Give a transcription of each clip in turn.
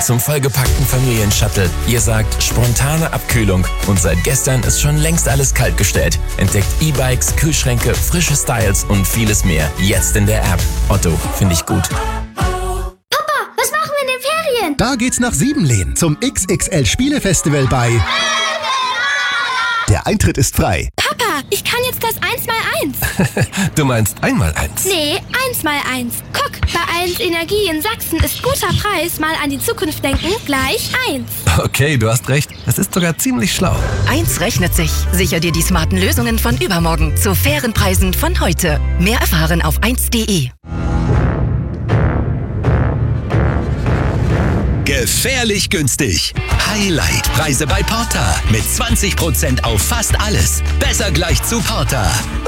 Zum vollgepackten Familienshuttle. Ihr sagt spontane Abkühlung. Und seit gestern ist schon längst alles kaltgestellt. Entdeckt E-Bikes, Kühlschränke, frische Styles und vieles mehr. Jetzt in der App. Otto, finde ich gut. Papa, was machen wir in den Ferien? Da geht's nach Siebenlehn zum XXL Spielefestival bei... Der Eintritt ist frei. Papa, ich kann jetzt das 1x1. Du meinst 1x1? Nee, 1x1. Guck, bei 1 Energie in Sachsen ist guter Preis, mal an die Zukunft denken, gleich 1. Okay, du hast recht. Das ist sogar ziemlich schlau. 1 rechnet sich. Sicher dir die smarten Lösungen von übermorgen zu fairen Preisen von heute. Mehr erfahren auf 1.de. Gefährlich günstig. Highlight-Preise bei Porter. Mit 20% auf fast alles. Besser gleich zu Porter.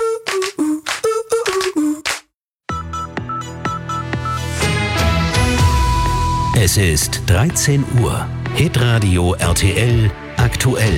Es ist 13 Uhr. Hitradio RTL aktuell.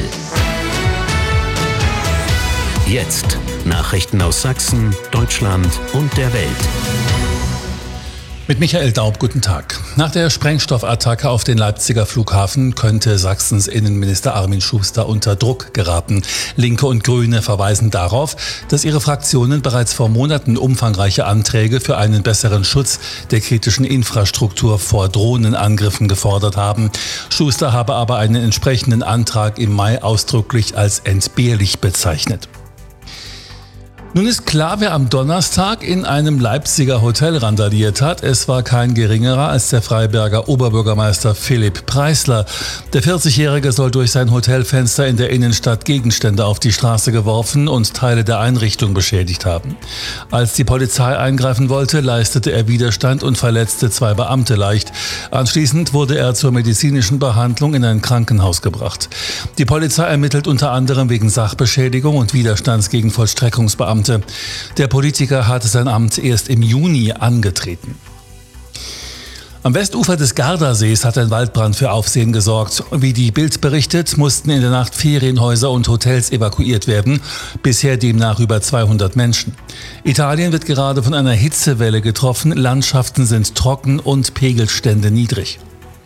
Jetzt Nachrichten aus Sachsen, Deutschland und der Welt. Mit Michael Daub, guten Tag. Nach der Sprengstoffattacke auf den Leipziger Flughafen könnte Sachsens Innenminister Armin Schuster unter Druck geraten. Linke und Grüne verweisen darauf, dass ihre Fraktionen bereits vor Monaten umfangreiche Anträge für einen besseren Schutz der kritischen Infrastruktur vor Drohnenangriffen gefordert haben. Schuster habe aber einen entsprechenden Antrag im Mai ausdrücklich als entbehrlich bezeichnet. Nun ist klar, wer am Donnerstag in einem Leipziger Hotel randaliert hat. Es war kein geringerer als der Freiberger Oberbürgermeister Philipp Preisler. Der 40-Jährige soll durch sein Hotelfenster in der Innenstadt Gegenstände auf die Straße geworfen und Teile der Einrichtung beschädigt haben. Als die Polizei eingreifen wollte, leistete er Widerstand und verletzte 2 Beamte leicht. Anschließend wurde er zur medizinischen Behandlung in ein Krankenhaus gebracht. Die Polizei ermittelt unter anderem wegen Sachbeschädigung und Widerstands gegen Vollstreckungsbeamte. Der Politiker hatte sein Amt erst im Juni angetreten. Am Westufer des Gardasees hat ein Waldbrand für Aufsehen gesorgt. Wie die Bild berichtet, mussten in der Nacht Ferienhäuser und Hotels evakuiert werden. Bisher demnach über 200 Menschen. Italien wird gerade von einer Hitzewelle getroffen. Landschaften sind trocken und Pegelstände niedrig.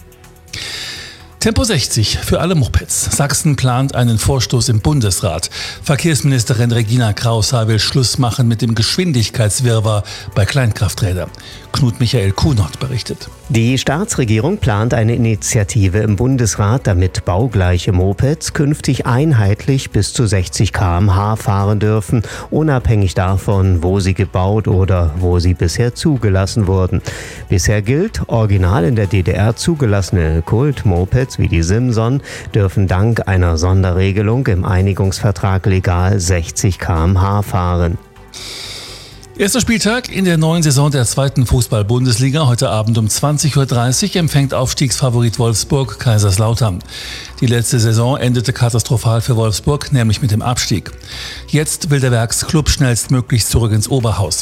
Tempo 60 für alle Mopeds. Sachsen plant einen Vorstoß im Bundesrat. Verkehrsministerin Regina Kraushaar will Schluss machen mit dem Geschwindigkeitswirrwarr bei Kleinkrafträdern. Knut Michael Kuhnert berichtet. Die Staatsregierung plant eine Initiative im Bundesrat, damit baugleiche Mopeds künftig einheitlich bis zu 60 km/h fahren dürfen, unabhängig davon, wo sie gebaut oder wo sie bisher zugelassen wurden. Bisher gilt, original in der DDR zugelassene Kult-Mopeds wie die Simson dürfen dank einer Sonderregelung im Einigungsvertrag legal 60 km/h fahren. Erster Spieltag in der neuen Saison der 2. Fußball-Bundesliga. Heute Abend um 20.30 Uhr empfängt Aufstiegsfavorit Wolfsburg Kaiserslautern. Die letzte Saison endete katastrophal für Wolfsburg, nämlich mit dem Abstieg. Jetzt will der Werksklub schnellstmöglich zurück ins Oberhaus.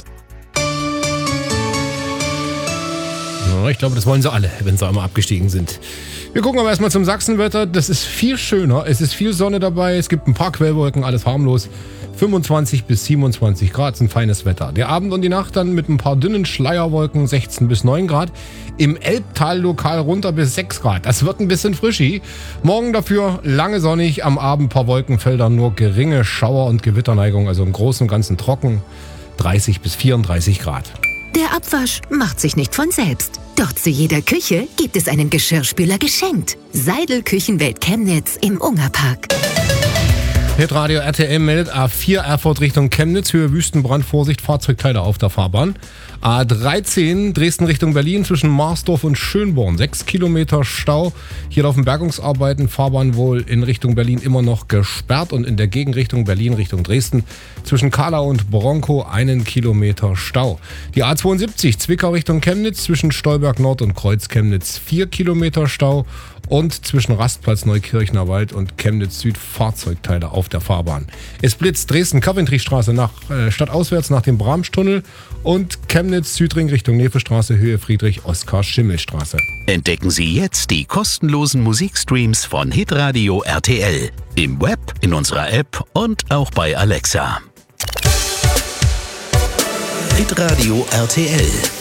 Ja, ich glaube, das wollen sie alle, wenn sie einmal abgestiegen sind. Wir gucken aber erstmal zum Sachsenwetter. Das ist viel schöner. Es ist viel Sonne dabei. Es gibt ein paar Quellwolken, alles harmlos. 25 bis 27 Grad sind feines Wetter. Der Abend und die Nacht dann mit ein paar dünnen Schleierwolken 16 bis 9 Grad. Im Elbtal lokal runter bis 6 Grad. Das wird ein bisschen frischi. Morgen dafür lange sonnig. Am Abend ein paar Wolkenfelder, nur geringe Schauer- und Gewitterneigung. Also im Großen und Ganzen trocken. 30 bis 34 Grad. Der Abwasch macht sich nicht von selbst. Doch zu jeder Küche gibt es einen Geschirrspüler geschenkt. Seidel Küchenwelt Chemnitz im Ungerpark. Hitradio RTL meldet A4 Erfurt Richtung Chemnitz, Höhe Wüstenbrand, Vorsicht, Fahrzeugteile auf der Fahrbahn. A13 Dresden Richtung Berlin zwischen Marsdorf und Schönborn, 6 Kilometer Stau. Hier laufen Bergungsarbeiten, Fahrbahn wohl in Richtung Berlin immer noch gesperrt und in der Gegenrichtung Berlin Richtung Dresden zwischen Kahlau und Bronkow 1 Kilometer Stau. Die A72 Zwickau Richtung Chemnitz zwischen Stolberg Nord und Kreuz Chemnitz 4 Kilometer Stau. Und zwischen Rastplatz Neukirchner Wald und Chemnitz Süd Fahrzeugteile auf der Fahrbahn. Es blitzt Dresden-Coventry-Straße stadtauswärts nach dem Bramstunnel und Chemnitz-Südring Richtung Nevestraße, Höhe Friedrich-Oskar-Schimmel-Straße. Entdecken Sie jetzt die kostenlosen Musikstreams von Hitradio RTL. Im Web, in unserer App und auch bei Alexa. Hitradio RTL.